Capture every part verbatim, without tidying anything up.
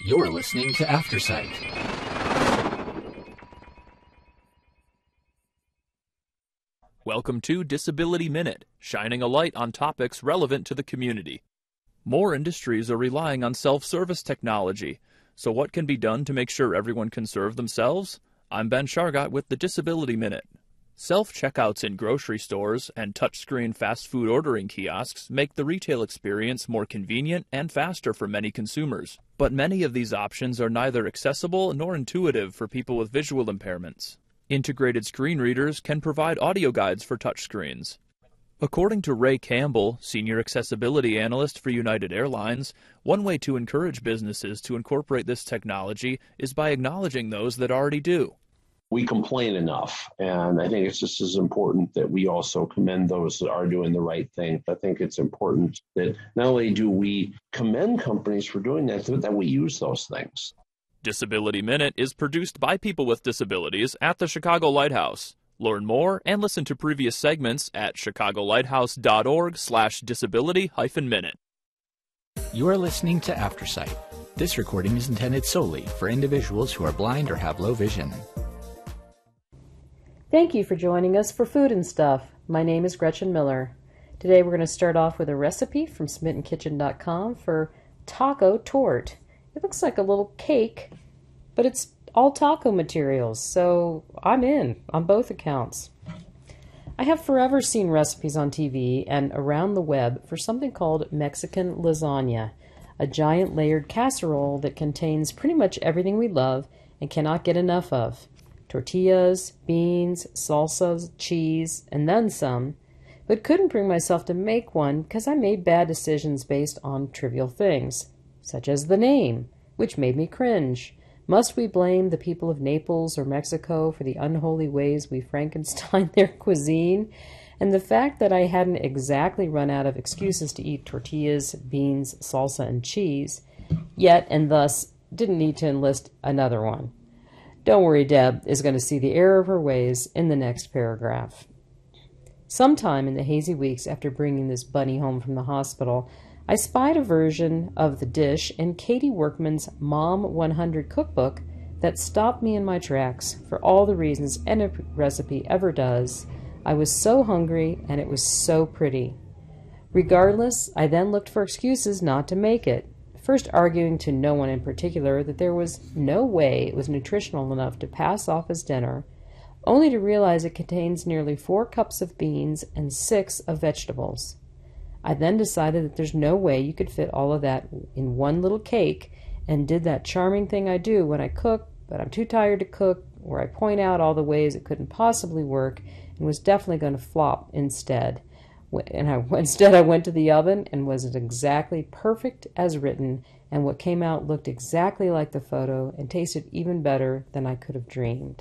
You're listening to Aftersight. Welcome to Disability Minute, shining a light on topics relevant to the community. More industries are relying on self-service technology, so what can be done to make sure everyone can serve themselves? I'm Ben Shargott with the Disability Minute. Self-checkouts in grocery stores and touchscreen fast food ordering kiosks make the retail experience more convenient and faster for many consumers. But many of these options are neither accessible nor intuitive for people with visual impairments. Integrated screen readers can provide audio guides for touchscreens. According to Ray Campbell, Senior Accessibility Analyst for United Airlines, one way to encourage businesses to incorporate this technology is by acknowledging those that already do. We complain enough, and I think it's just as important that we also commend those that are doing the right thing. I think it's important that not only do we commend companies for doing that, but that we use those things. Disability Minute is produced by people with disabilities at the Chicago Lighthouse. Learn more and listen to previous segments at chicagolighthouse.org slash disability hyphen minute. You are listening to Aftersight. This recording is intended solely for individuals who are blind or have low vision. Thank you for joining us for Food and Stuff. My name is Gretchen Miller. Today we're going to start off with a recipe from smitten kitchen dot com for taco tort. It looks like a little cake, but it's all taco materials, so I'm in on both accounts. I have forever seen recipes on T V and around the web for something called Mexican lasagna, a giant layered casserole that contains pretty much everything we love and cannot get enough of. Tortillas, beans, salsas, cheese, and then some, but couldn't bring myself to make one because I made bad decisions based on trivial things, such as the name, which made me cringe. Must we blame the people of Naples or Mexico for the unholy ways we Frankenstein their cuisine? And the fact that I hadn't exactly run out of excuses to eat tortillas, beans, salsa, and cheese, yet and thus didn't need to enlist another one. Don't worry, Deb is going to see the error of her ways in the next paragraph. Sometime in the hazy weeks after bringing this bunny home from the hospital, I spied a version of the dish in Katie Workman's Mom one hundred cookbook that stopped me in my tracks for all the reasons any recipe ever does. I was so hungry and it was so pretty. Regardless, I then looked for excuses not to make it. First arguing to no one in particular that there was no way it was nutritional enough to pass off as dinner, only to realize it contains nearly four cups of beans and six of vegetables. I then decided that there's no way you could fit all of that in one little cake, and did that charming thing I do when I cook, but I'm too tired to cook, where I point out all the ways it couldn't possibly work and was definitely going to flop instead. And I, instead I went to the oven and was exactly perfect as written, and what came out looked exactly like the photo and tasted even better than I could have dreamed.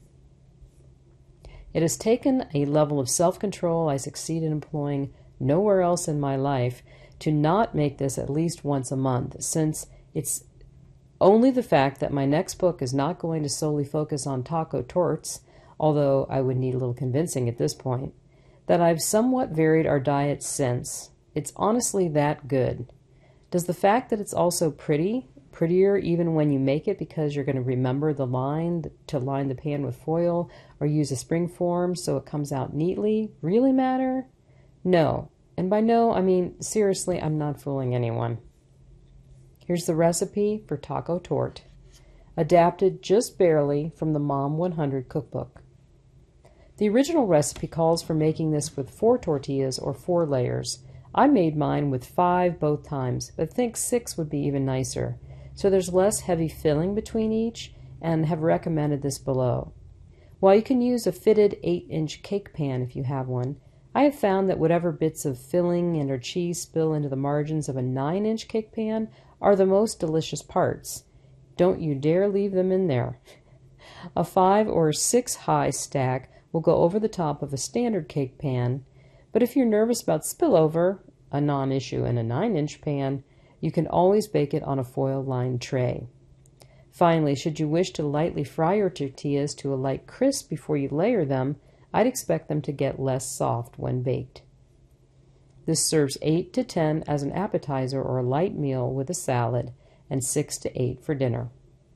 It has taken a level of self-control I succeed in employing nowhere else in my life to not make this at least once a month, since it's only the fact that my next book is not going to solely focus on taco torts, although I would need a little convincing at this point, that I've somewhat varied our diet since. It's honestly that good. Does the fact that it's also pretty, prettier even when you make it because you're going to remember the line to line the pan with foil or use a spring form so it comes out neatly, really matter? No. And by no, I mean, seriously, I'm not fooling anyone. Here's the recipe for taco tort, adapted just barely from the Mom one hundred cookbook. The original recipe calls for making this with four tortillas or four layers. I made mine with five both times, but think six would be even nicer. So there's less heavy filling between each, and have recommended this below. While you can use a fitted eight inch cake pan if you have one, I have found that whatever bits of filling and or cheese spill into the margins of a nine inch cake pan are the most delicious parts. Don't you dare leave them in there. A five or six high stack will go over the top of a standard cake pan, but if you're nervous about spillover, a non-issue in a nine inch pan, you can always bake it on a foil-lined tray. Finally, should you wish to lightly fry your tortillas to a light crisp before you layer them, I'd expect them to get less soft when baked. This serves eight to ten as an appetizer or a light meal with a salad, and six to eight for dinner.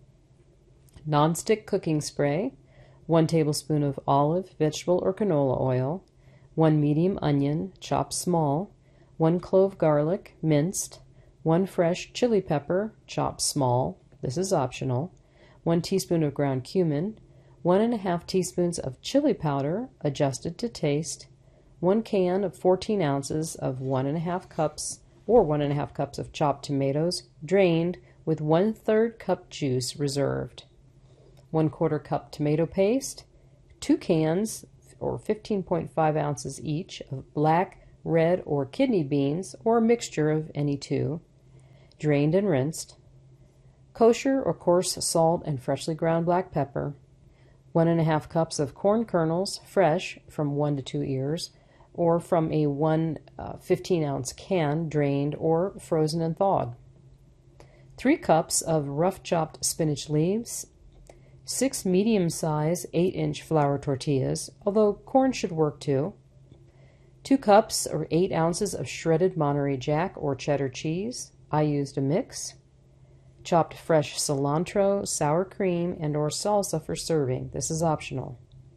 Nonstick cooking spray, one tablespoon of olive, vegetable, or canola oil, one medium onion, chopped small, one clove garlic, minced, one fresh chili pepper, chopped small, this is optional, one teaspoon of ground cumin, one and a half teaspoons of chili powder, adjusted to taste, one can of fourteen ounces of one and a half cups or one and a half cups of chopped tomatoes, drained with one third cup juice reserved, one quarter cup tomato paste, two cans or fifteen point five ounces each of black, red, or kidney beans or a mixture of any two, drained and rinsed, kosher or coarse salt and freshly ground black pepper, one and a half cups of corn kernels, fresh from one to two ears, or from a one uh, fifteen ounce can, drained or frozen and thawed, three cups of rough chopped spinach leaves, six medium-size eight inch flour tortillas, although corn should work too, two cups or eight ounces of shredded Monterey Jack or cheddar cheese, I used a mix, chopped fresh cilantro, sour cream, and or salsa for serving, this is optional.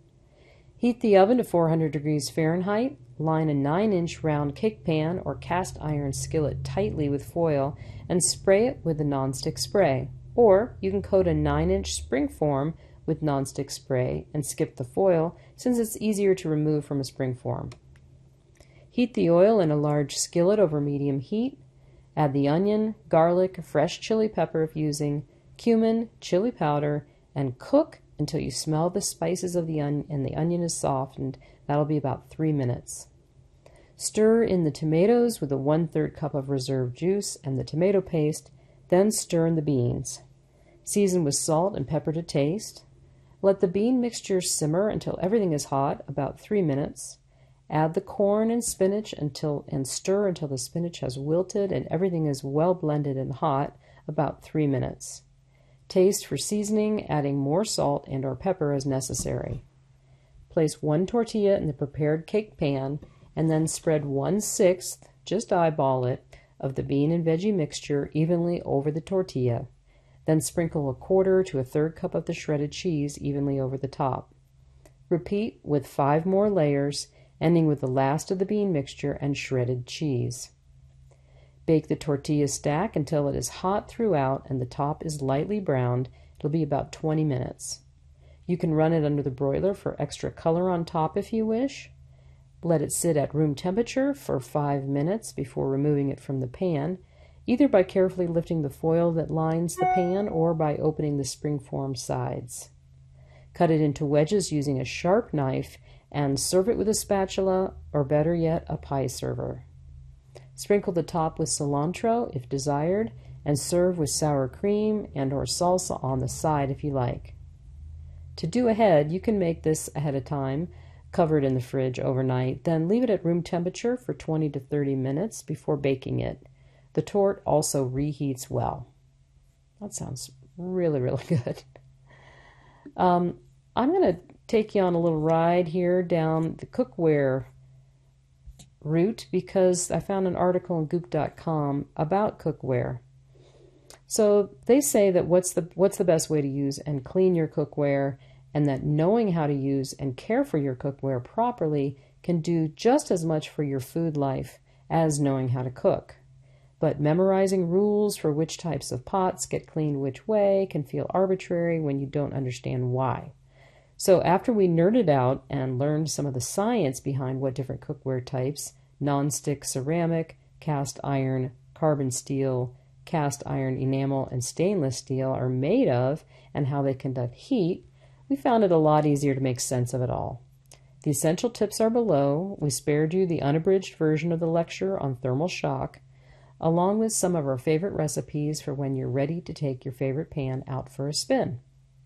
Heat the oven to four hundred degrees Fahrenheit, line a nine inch round cake pan or cast iron skillet tightly with foil and spray it with a nonstick spray. Or you can coat a nine inch spring form with nonstick spray and skip the foil since it's easier to remove from a spring form. Heat the oil in a large skillet over medium heat. Add the onion, garlic, fresh chili pepper if using, cumin, chili powder, and cook until you smell the spices of the onion and the onion is softened. That'll be about three minutes. Stir in the tomatoes with a one-third cup of reserved juice and the tomato paste, then stir in the beans. Season with salt and pepper to taste. Let the bean mixture simmer until everything is hot, about three minutes. Add the corn and spinach until and stir until the spinach has wilted and everything is well blended and hot, about three minutes. Taste for seasoning, adding more salt and or pepper as necessary. Place one tortilla in the prepared cake pan and then spread one-sixth, just eyeball it, of the bean and veggie mixture evenly over the tortilla. Then sprinkle a quarter to a third cup of the shredded cheese evenly over the top. Repeat with five more layers, ending with the last of the bean mixture and shredded cheese. Bake the tortilla stack until it is hot throughout and the top is lightly browned. It'll be about twenty minutes. You can run it under the broiler for extra color on top if you wish. Let it sit at room temperature for five minutes before removing it from the pan, either by carefully lifting the foil that lines the pan or by opening the springform sides. Cut it into wedges using a sharp knife and serve it with a spatula or better yet a pie server. Sprinkle the top with cilantro if desired and serve with sour cream and or salsa on the side if you like. To do ahead, you can make this ahead of time, cover it in the fridge overnight, then leave it at room temperature for twenty to thirty minutes before baking it. The torte also reheats well. That sounds really, really good. Um, I'm going to take you on a little ride here down the cookware route because I found an article on goop dot com about cookware. So they say that what's the what's the best way to use and clean your cookware, and that knowing how to use and care for your cookware properly can do just as much for your food life as knowing how to cook. But memorizing rules for which types of pots get cleaned which way can feel arbitrary when you don't understand why. So after we nerded out and learned some of the science behind what different cookware types, non-stick ceramic, cast iron, carbon steel, cast iron enamel, and stainless steel are made of and how they conduct heat, we found it a lot easier to make sense of it all. The essential tips are below. We spared you the unabridged version of the lecture on thermal shock, along with some of our favorite recipes for when you're ready to take your favorite pan out for a spin.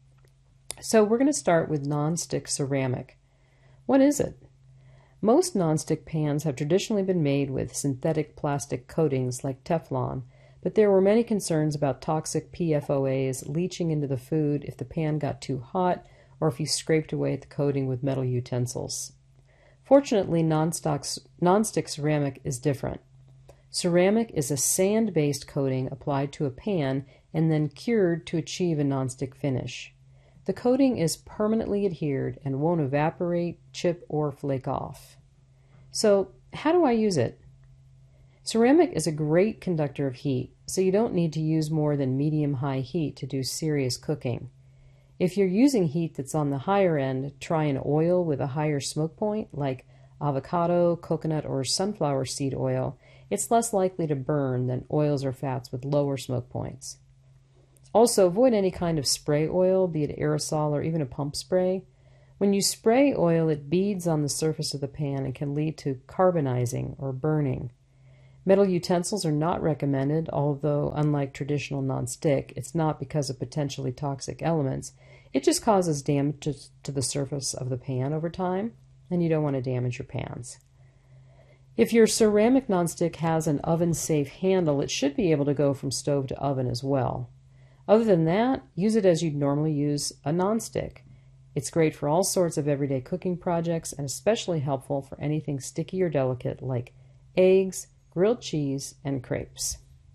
So we're going to start with non-stick ceramic. What is it? Most non-stick pans have traditionally been made with synthetic plastic coatings like Teflon, but there were many concerns about toxic P F O As leaching into the food if the pan got too hot or if you scraped away at the coating with metal utensils. Fortunately, non-stick ceramic is different. Ceramic is a sand-based coating applied to a pan and then cured to achieve a nonstick finish. The coating is permanently adhered and won't evaporate, chip, or flake off. So, how do I use it? Ceramic is a great conductor of heat, so you don't need to use more than medium-high heat to do serious cooking. If you're using heat that's on the higher end, try an oil with a higher smoke point, like avocado, coconut, or sunflower seed oil. It's less likely to burn than oils or fats with lower smoke points. Also, avoid any kind of spray oil, be it aerosol or even a pump spray. When you spray oil, it beads on the surface of the pan and can lead to carbonizing or burning. Metal utensils are not recommended, although unlike traditional nonstick, it's not because of potentially toxic elements. It just causes damage to the surface of the pan over time, and you don't want to damage your pans. If your ceramic nonstick has an oven-safe handle, it should be able to go from stove to oven as well. Other than that, use it as you'd normally use a nonstick. It's great for all sorts of everyday cooking projects and especially helpful for anything sticky or delicate like eggs, grilled cheese, and crepes.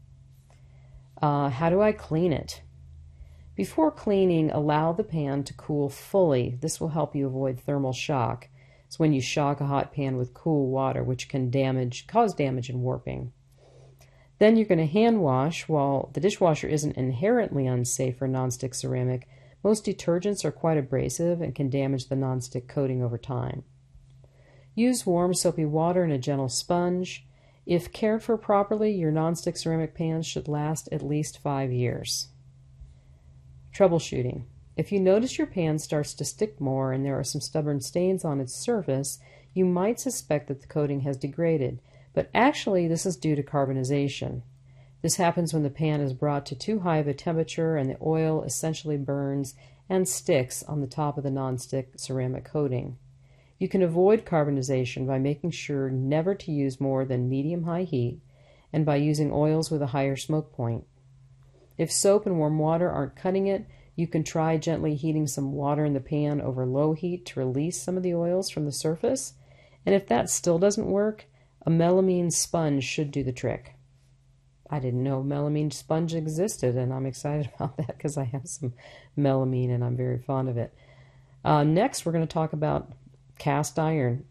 Uh, how do I clean it? Before cleaning, allow the pan to cool fully. This will help you avoid thermal shock. It's when you shock a hot pan with cool water, which can damage, cause damage and warping. Then you're going to hand wash. While the dishwasher isn't inherently unsafe for nonstick ceramic, most detergents are quite abrasive and can damage the nonstick coating over time. Use warm soapy water and a gentle sponge. If cared for properly, your nonstick ceramic pans should last at least five years. Troubleshooting. If you notice your pan starts to stick more and there are some stubborn stains on its surface, you might suspect that the coating has degraded, but actually this is due to carbonization. This happens when the pan is brought to too high of a temperature and the oil essentially burns and sticks on the top of the nonstick ceramic coating. You can avoid carbonization by making sure never to use more than medium-high heat and by using oils with a higher smoke point. If soap and warm water aren't cutting it, you can try gently heating some water in the pan over low heat to release some of the oils from the surface. And if that still doesn't work, a melamine sponge should do the trick. I didn't know melamine sponge existed, and I'm excited about that because I have some melamine and I'm very fond of it. Uh, next, we're going to talk about cast iron.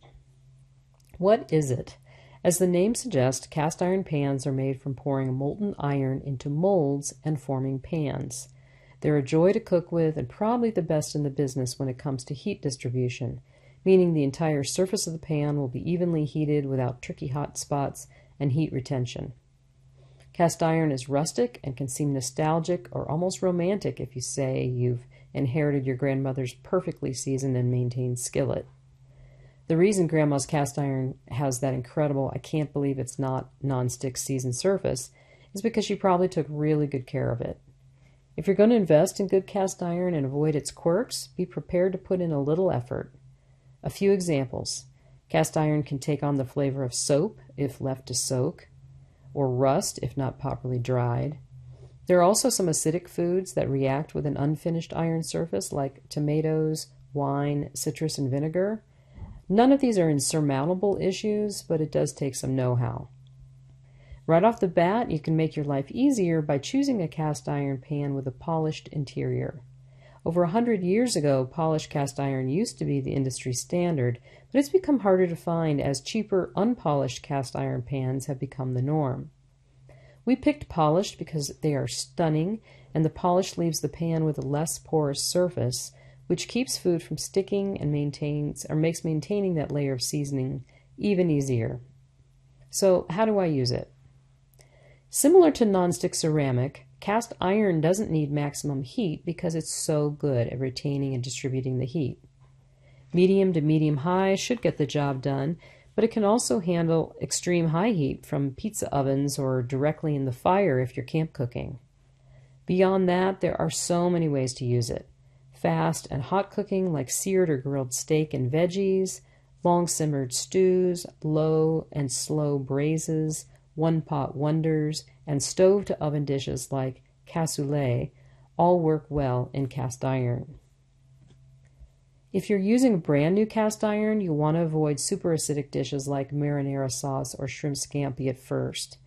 What is it? As the name suggests, cast iron pans are made from pouring molten iron into molds and forming pans. They're a joy to cook with and probably the best in the business when it comes to heat distribution, meaning the entire surface of the pan will be evenly heated without tricky hot spots and heat retention. Cast iron is rustic and can seem nostalgic or almost romantic if you say you've inherited your grandmother's perfectly seasoned and maintained skillet. The reason Grandma's cast iron has that incredible, I can't believe it's not non-stick seasoned surface is because she probably took really good care of it. If you're going to invest in good cast iron and avoid its quirks, be prepared to put in a little effort. A few examples. Cast iron can take on the flavor of soap if left to soak, or rust if not properly dried. There are also some acidic foods that react with an unfinished iron surface like tomatoes, wine, citrus, and vinegar. None of these are insurmountable issues, but it does take some know-how. Right off the bat, you can make your life easier by choosing a cast iron pan with a polished interior. Over a hundred years ago, polished cast iron used to be the industry standard, but it's become harder to find as cheaper, unpolished cast iron pans have become the norm. We picked polished because they are stunning, and the polish leaves the pan with a less porous surface, which keeps food from sticking and maintains or makes maintaining that layer of seasoning even easier. So, how do I use it? Similar to nonstick ceramic, cast iron doesn't need maximum heat because it's so good at retaining and distributing the heat. Medium to medium-high should get the job done, but it can also handle extreme high heat from pizza ovens or directly in the fire if you're camp cooking. Beyond that, there are so many ways to use it. Fast and hot cooking like seared or grilled steak and veggies, long simmered stews, low and slow braises, one-pot wonders, and stove-to-oven dishes like cassoulet all work well in cast iron. If you're using a brand new cast iron, you'll want to avoid super acidic dishes like marinara sauce or shrimp scampi at first.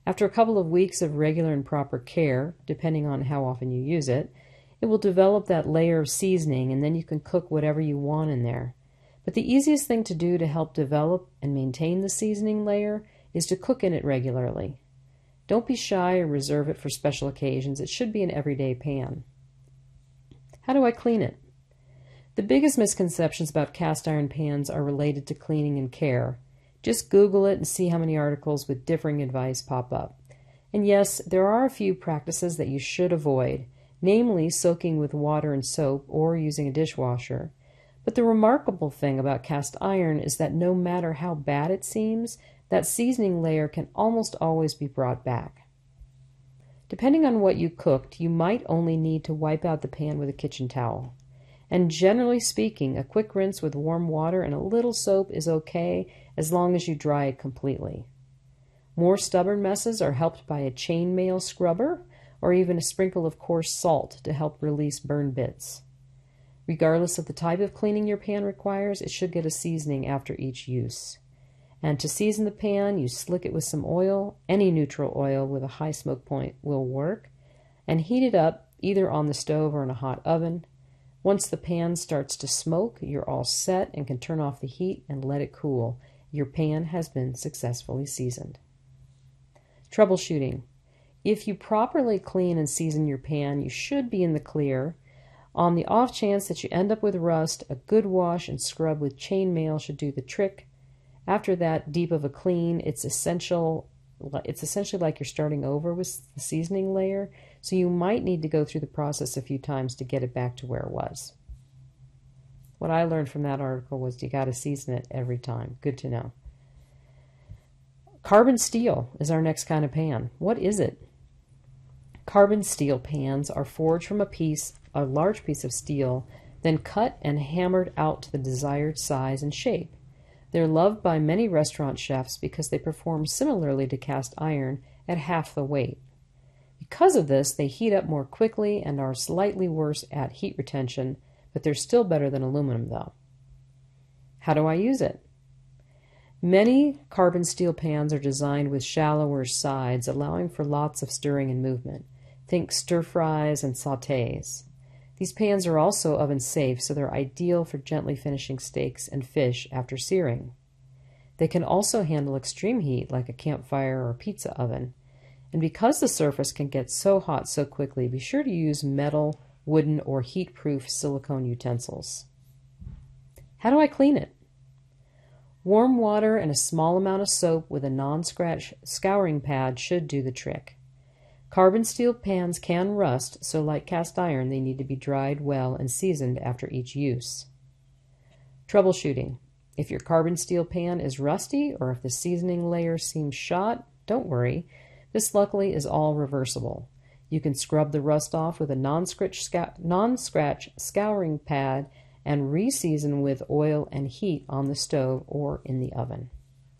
After a couple of weeks of regular and proper care, depending on how often you use it, it will develop that layer of seasoning, and then you can cook whatever you want in there. But the easiest thing to do to help develop and maintain the seasoning layer is to cook in it regularly. Don't be shy or reserve it for special occasions. It should be an everyday pan. How do I clean it? The biggest misconceptions about cast iron pans are related to cleaning and care. Just Google it and see how many articles with differing advice pop up. And yes, there are a few practices that you should avoid, namely soaking with water and soap or using a dishwasher. But the remarkable thing about cast iron is that no matter how bad it seems, that seasoning layer can almost always be brought back. Depending on what you cooked, you might only need to wipe out the pan with a kitchen towel. And generally speaking, a quick rinse with warm water and a little soap is okay as long as you dry it completely. More stubborn messes are helped by a chainmail scrubber or even a sprinkle of coarse salt to help release burn bits. Regardless of the type of cleaning your pan requires, it should get a seasoning after each use. And to season the pan, you slick it with some oil. Any neutral oil with a high smoke point will work. And heat it up either on the stove or in a hot oven. Once the pan starts to smoke, you're all set and can turn off the heat and let it cool. Your pan has been successfully seasoned. Troubleshooting. If you properly clean and season your pan, you should be in the clear. On the off chance that you end up with rust, a good wash and scrub with chainmail should do the trick. After that deep of a clean, it's essential. It's essentially like you're starting over with the seasoning layer, so you might need to go through the process a few times to get it back to where it was. What I learned from that article was you got to season it every time. Good to know. Carbon steel is our next kind of pan. What is it? Carbon steel pans are forged from a piece, a large piece of steel, then cut and hammered out to the desired size and shape. They're loved by many restaurant chefs because they perform similarly to cast iron at half the weight. Because of this, they heat up more quickly and are slightly worse at heat retention, but they're still better than aluminum though. How do I use it? Many carbon steel pans are designed with shallower sides, allowing for lots of stirring and movement. Think stir fries and sautés. These pans are also oven safe, so they're ideal for gently finishing steaks and fish after searing. They can also handle extreme heat like a campfire or pizza oven. And because the surface can get so hot so quickly, be sure to use metal, wooden, or heat-proof silicone utensils. How do I clean it? Warm water and a small amount of soap with a non-scratch scouring pad should do the trick. Carbon steel pans can rust, so like cast iron, they need to be dried well and seasoned after each use. Troubleshooting. If your carbon steel pan is rusty or if the seasoning layer seems shot, don't worry. This luckily is all reversible. You can scrub the rust off with a non-scratch scou- non-scratch scouring pad and re-season with oil and heat on the stove or in the oven.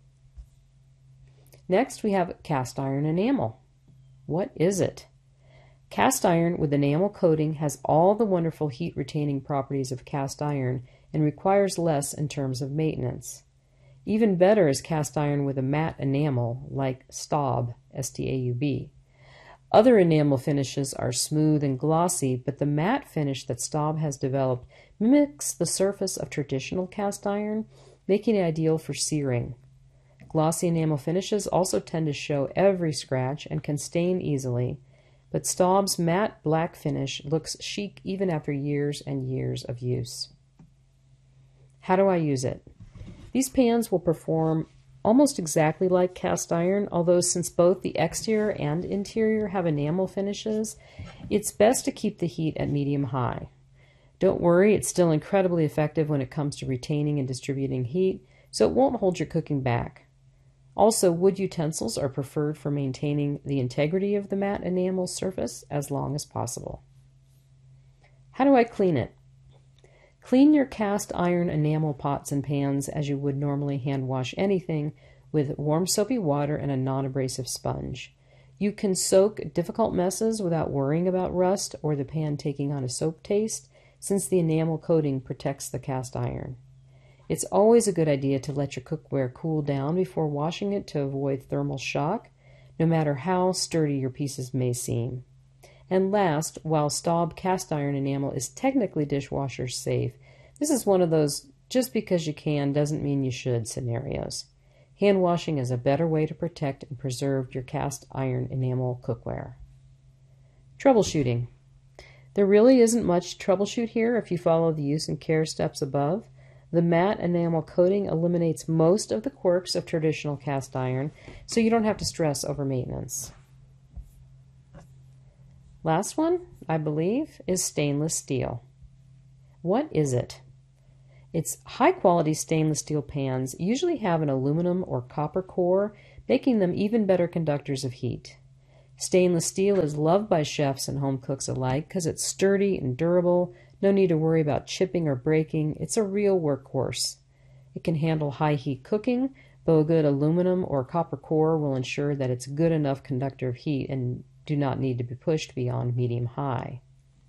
Next, we have cast iron enamel. What is it? Cast iron with enamel coating has all the wonderful heat-retaining properties of cast iron and requires less in terms of maintenance. Even better is cast iron with a matte enamel like Staub, S T A U B. Other enamel finishes are smooth and glossy, but the matte finish that Staub has developed mimics the surface of traditional cast iron, making it ideal for searing. Glossy enamel finishes also tend to show every scratch and can stain easily, but Staub's matte black finish looks chic even after years and years of use. How do I use it? These pans will perform almost exactly like cast iron, although since both the exterior and interior have enamel finishes, it's best to keep the heat at medium-high. Don't worry, it's still incredibly effective when it comes to retaining and distributing heat, so it won't hold your cooking back. Also, wood utensils are preferred for maintaining the integrity of the matte enamel surface as long as possible. How do I clean it? Clean your cast iron enamel pots and pans as you would normally hand wash anything with warm soapy water and a non-abrasive sponge. You can soak difficult messes without worrying about rust or the pan taking on a soap taste, since the enamel coating protects the cast iron. It's always a good idea to let your cookware cool down before washing it to avoid thermal shock. no matter how sturdy your pieces may seem. And last, while Staub cast iron enamel is technically dishwasher safe, this is one of those just because you can doesn't mean you should scenarios. Hand washing is a better way to protect and preserve your cast iron enamel cookware. Troubleshooting. There really isn't much to troubleshoot here if you follow the use and care steps above. The matte enamel coating eliminates most of the quirks of traditional cast iron, so you don't have to stress over maintenance. Last one, I believe, is stainless steel. What is it? Its high-quality stainless steel pans usually have an aluminum or copper core, making them even better conductors of heat. Stainless steel is loved by chefs and home cooks alike because it's sturdy and durable, no need to worry about chipping or breaking. It's a real workhorse. It can handle high heat cooking, though a good aluminum or copper core will ensure that it's a good enough conductor of heat and do not need to be pushed beyond medium-high.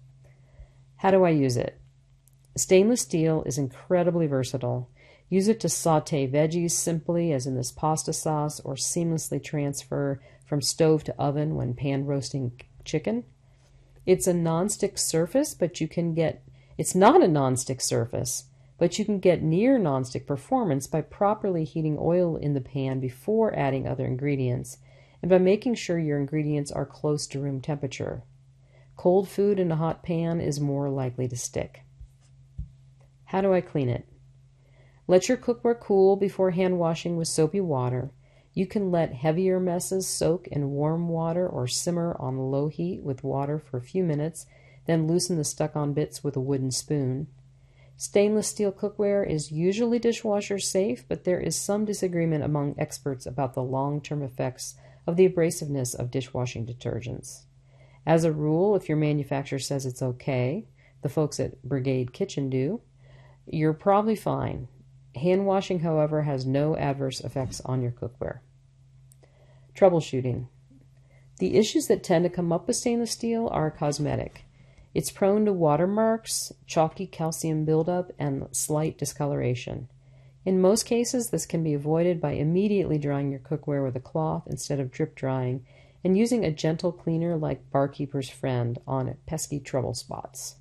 How do I use it? Stainless steel is incredibly versatile. Use it to saute veggies simply, as in this pasta sauce, or seamlessly transfer from stove to oven when pan roasting chicken. It's a non-stick surface, but you can get, it's not a non-stick surface, but you can get near non-stick performance by properly heating oil in the pan before adding other ingredients, and by making sure your ingredients are close to room temperature. Cold food in a hot pan is more likely to stick. How do I clean it? Let your cookware cool before hand washing with soapy water. You can let heavier messes soak in warm water or simmer on low heat with water for a few minutes, then loosen the stuck-on bits with a wooden spoon. Stainless steel cookware is usually dishwasher safe, but there is some disagreement among experts about the long-term effects of the abrasiveness of dishwashing detergents. As a rule, if your manufacturer says it's okay, the folks at Brigade Kitchen do, you're probably fine. Hand washing, however, has no adverse effects on your cookware. Troubleshooting. The issues that tend to come up with stainless steel are cosmetic. It's prone to watermarks, chalky calcium buildup, and slight discoloration. In most cases, this can be avoided by immediately drying your cookware with a cloth instead of drip drying, and using a gentle cleaner like Barkeeper's Friend on pesky trouble spots.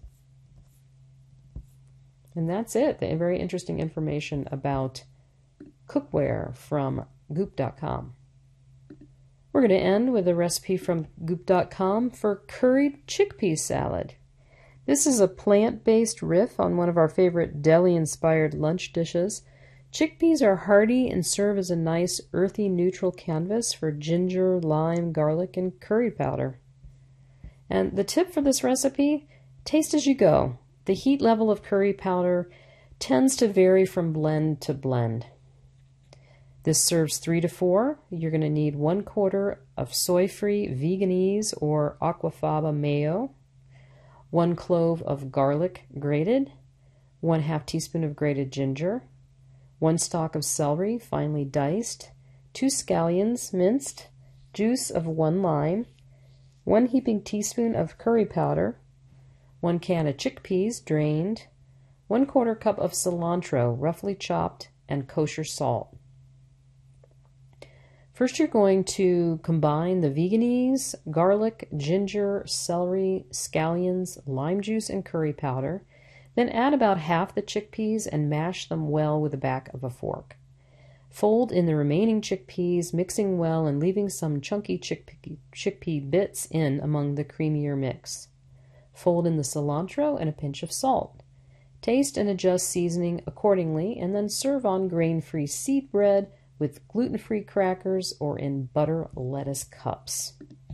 And that's it. The very interesting information about cookware from goop dot com. We're going to end with a recipe from goop dot com for curried chickpea salad. This is a plant-based riff on one of our favorite deli-inspired lunch dishes. Chickpeas are hearty and serve as a nice earthy neutral canvas for ginger, lime, garlic, and curry powder. And the tip for this recipe, taste as you go. The heat level of curry powder tends to vary from blend to blend. This serves three to four. You're going to need one quarter of soy-free Veganese or aquafaba mayo, one clove of garlic grated, one half teaspoon of grated ginger, one stalk of celery finely diced, two scallions minced, juice of one lime, one heaping teaspoon of curry powder, one can of chickpeas drained, one quarter cup of cilantro roughly chopped, and kosher salt. First, you're going to combine the Veganese, garlic, ginger, celery, scallions, lime juice, and curry powder. Then add about half the chickpeas and mash them well with the back of a fork. Fold in the remaining chickpeas, mixing well and leaving some chunky chickpea, chickpea bits in among the creamier mix. Fold in the cilantro and a pinch of salt. Taste and adjust seasoning accordingly, and then serve on grain-free seed bread with gluten-free crackers or in butter lettuce cups.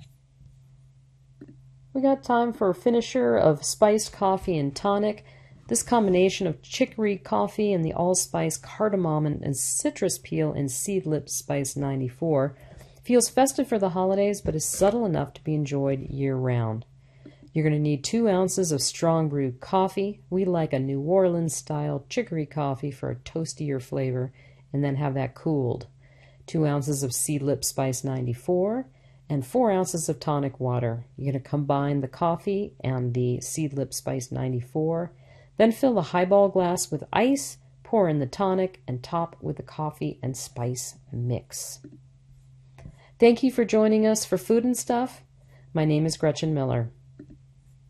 We got time for a finisher of spiced coffee and tonic. This combination of chicory coffee and the allspice cardamom and citrus peel in Seedlip Spice ninety-four feels festive for the holidays, but is subtle enough to be enjoyed year-round. You're going to need two ounces of strong brewed coffee. We like a New Orleans-style chicory coffee for a toastier flavor, and then have that cooled. Two ounces of Seedlip Spice ninety-four, and four ounces of tonic water. You're going to combine the coffee and the Seedlip Spice ninety-four, then fill the highball glass with ice, pour in the tonic, and top with the coffee and spice mix. Thank you for joining us for Food and Stuff. My name is Gretchen Miller.